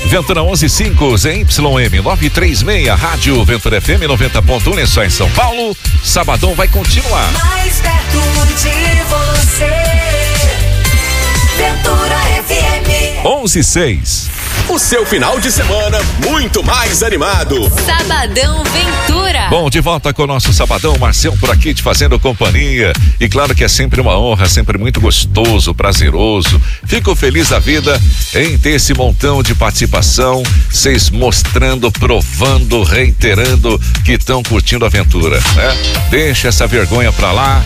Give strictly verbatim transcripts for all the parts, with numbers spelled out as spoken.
Ventura onze e cinco, Z Y M nove três seis, Rádio Ventura F M noventa ponto um, é só em São Paulo. Sabadão vai continuar. Mais perto de você, Ventura F M. onze e seis. O seu final de semana muito mais animado. Sabadão Ventura. Bom, de volta com o nosso Sabadão, Marcião por aqui te fazendo companhia. E claro que é sempre uma honra, sempre muito gostoso, prazeroso. Fico feliz da vida em ter esse montão de participação, vocês mostrando, provando, reiterando que estão curtindo a aventura, né? Deixa essa vergonha pra lá.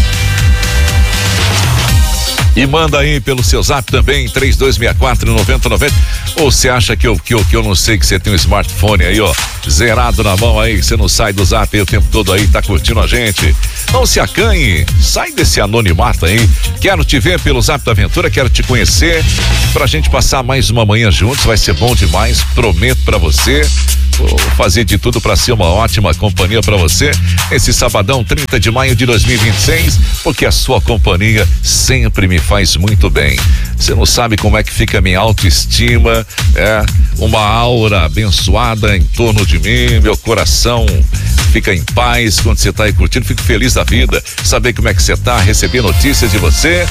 E manda aí pelo seu zap também, três dois seis quatro, nove zero nove zero. Ou você acha que eu, que, eu, que eu não sei que você tem um smartphone aí, ó, zerado na mão aí, você não sai do zap aí o tempo todo aí, tá curtindo a gente? Não se acanhe, sai desse anonimato aí. Quero te ver pelo zap da aventura, quero te conhecer, pra gente passar mais uma manhã juntos, vai ser bom demais, prometo pra você. Vou fazer de tudo para ser uma ótima companhia para você esse sabadão trinta de maio de dois mil e vinte e seis, porque a sua companhia sempre me faz muito bem. Você não sabe como é que fica a minha autoestima, é uma aura abençoada em torno de mim, meu coração fica em paz quando você tá aí curtindo, fico feliz da vida, saber como é que você tá, receber notícias de você.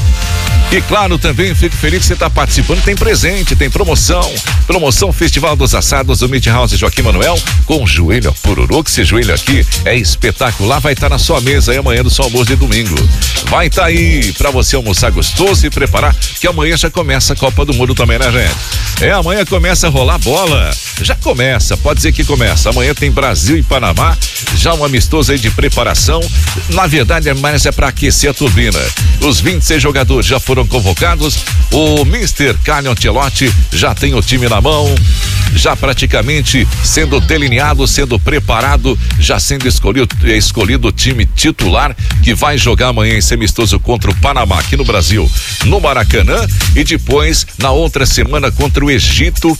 E claro, também fico feliz que você está participando, tem presente, tem promoção, promoção Festival dos Assados do Meat House Joaquim Manuel, com joelho a pururu, que esse joelho aqui é espetacular, vai estar tá na sua mesa aí amanhã do seu almoço de domingo. Vai estar tá aí para você almoçar gostoso e preparar, que amanhã já começa a Copa do Mundo também, né, gente? É, amanhã começa a rolar bola, já começa, pode dizer que começa, amanhã tem Brasil e Panamá, já um amistoso aí de preparação, na verdade é mais é para aquecer a turbina. Os vinte e seis jogadores já foram convocados, o mister Carlo Ancelotti já tem o time na mão, já praticamente sendo delineado, sendo preparado, já sendo escolhido, escolhido o time titular que vai jogar amanhã esse amistoso contra o Panamá aqui no Brasil, no Maracanã, e depois na outra semana contra o Egito,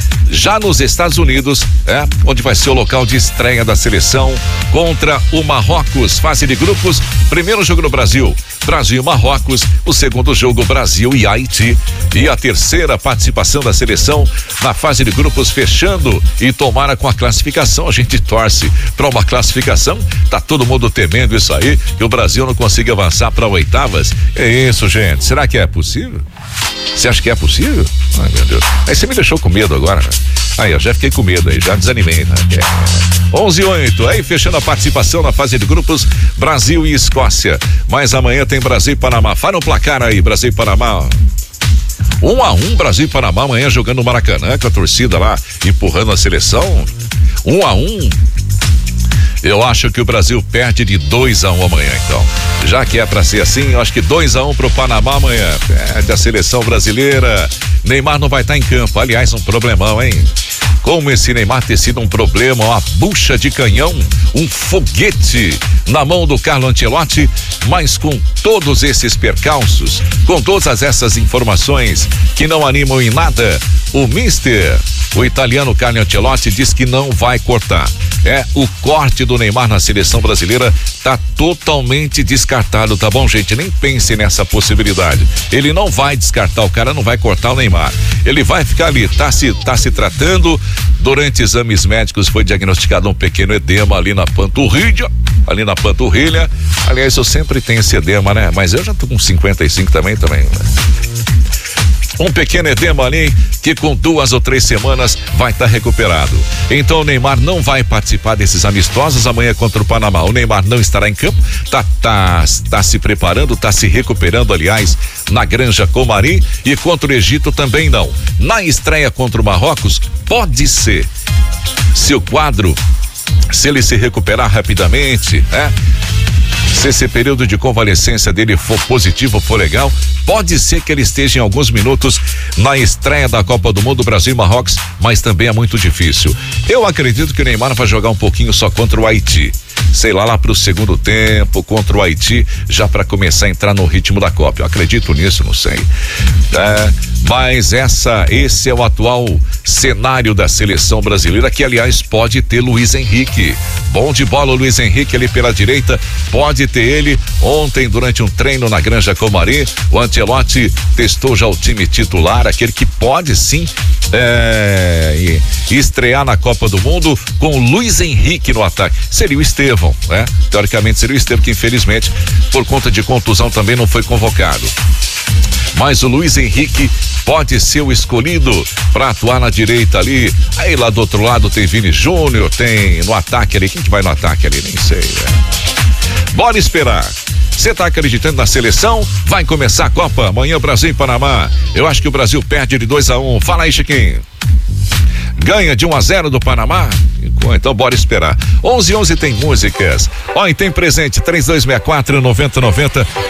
já nos Estados Unidos, é, onde vai ser o local de estreia da seleção contra o Marrocos, fase de grupos, primeiro jogo no Brasil, Brasil e Marrocos, o segundo jogo Brasil e Haiti, e a terceira participação da seleção na fase de grupos fechando e tomara com a classificação, a gente torce para uma classificação, tá todo mundo temendo isso aí, que o Brasil não consiga avançar para oitavas, é isso, gente, será que é possível? Você acha que é possível? Ai, meu Deus, aí você me deixou com medo agora, né? Aí, eu já fiquei com medo aí, já desanimei, né? É. onze e oito, aí fechando a participação na fase de grupos, Brasil e Escócia, mas amanhã tem Brasil e Panamá, fala um placar aí, Brasil e Panamá. Um a um, Brasil e Panamá amanhã jogando no Maracanã, com a torcida lá empurrando a seleção, um a um. Eu acho que o Brasil perde de dois a um amanhã, então. Já que é pra ser assim, eu acho que dois a um pro Panamá amanhã. Perde a seleção brasileira. Neymar não vai estar em campo. Aliás, um problemão, hein? Como esse Neymar ter sido um problema, uma bucha de canhão, um foguete na mão do Carlo Ancelotti, mas com todos esses percalços, com todas essas informações que não animam em nada, o mister, o italiano Carlo Ancelotti, diz que não vai cortar. É, o corte do Neymar na seleção brasileira tá totalmente descartado, tá bom, gente? Nem pense nessa possibilidade. Ele não vai descartar, o cara não vai cortar o Neymar. Ele vai ficar ali, tá se, tá se tratando. Durante exames médicos foi diagnosticado um pequeno edema ali na panturrilha, ali na panturrilha. Aliás, eu sempre tenho esse edema, né? Mas eu já tô com cinquenta e cinco também, também, né? Um pequeno edema ali que com duas ou três semanas vai estar tá recuperado. Então o Neymar não vai participar desses amistosos amanhã contra o Panamá. O Neymar não estará em campo, tá, tá, tá se preparando, tá se recuperando, aliás, na Granja Comari, e contra o Egito também não. Na estreia contra o Marrocos, pode ser, se o quadro, se ele se recuperar rapidamente, né? Se esse período de convalescência dele for positivo, for legal, pode ser que ele esteja em alguns minutos na estreia da Copa do Mundo, Brasil e Marrocos, mas também é muito difícil. Eu acredito que o Neymar vai jogar um pouquinho só contra o Haiti. Sei lá, lá pro segundo tempo, contra o Haiti, já para começar a entrar no ritmo da Copa. Eu acredito nisso, não sei. É, Mas essa, esse é o atual cenário da seleção brasileira, que aliás pode ter Luiz Henrique. Bom de bola o Luiz Henrique ali pela direita, pode ter ele. Ontem, durante um treino na Granja Comari, o Ancelotti testou já o time titular, aquele que pode sim é, estrear na Copa do Mundo com o Luiz Henrique no ataque. Seria o Estevão, né? Teoricamente seria o Estevão, que infelizmente, por conta de contusão, também não foi convocado. Mas o Luiz Henrique pode ser o escolhido para atuar na direita ali. Aí lá do outro lado tem Vini Júnior, tem no ataque ali. Quem que vai no ataque ali? Nem sei, né? Bora esperar. Você tá acreditando na seleção? Vai começar a Copa. Amanhã Brasil e Panamá. Eu acho que o Brasil perde de dois a um. Fala aí, Chiquinho. Ganha de um a zero do Panamá? Então bora esperar. onze e onze tem músicas. Ó, e tem presente três dois seis quatro, nove zero nove zero.